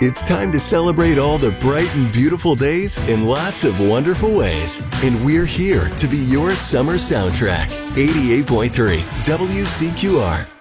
It's time to celebrate all the bright and beautiful days in lots of wonderful ways. And we're here to be your summer soundtrack. 88.3 WCQR.